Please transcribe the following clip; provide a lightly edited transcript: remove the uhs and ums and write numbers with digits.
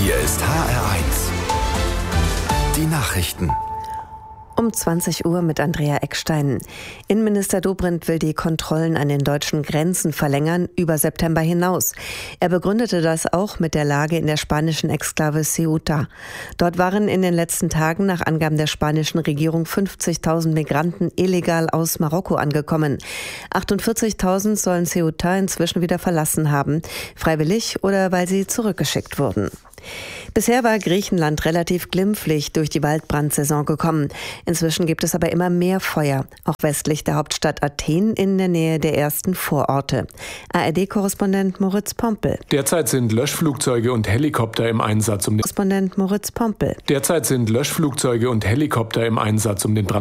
Hier ist HR1. Die Nachrichten. Um 20 Uhr mit Andrea Eckstein. Innenminister Dobrindt will die Kontrollen an den deutschen Grenzen verlängern über September hinaus. Er begründete das auch mit der Lage in der spanischen Exklave Ceuta. Dort waren in den letzten Tagen nach Angaben der spanischen Regierung 50.000 Migranten illegal aus Marokko angekommen. 48.000 sollen Ceuta inzwischen wieder verlassen haben, freiwillig oder weil sie zurückgeschickt wurden. Bisher war Griechenland relativ glimpflich durch die Waldbrandsaison gekommen. Inzwischen gibt es aber immer mehr Feuer, auch westlich der Hauptstadt Athen in der Nähe der ersten Vororte. ARD-Korrespondent Moritz Pompel. Derzeit sind Löschflugzeuge und Helikopter im Einsatz, um den Brand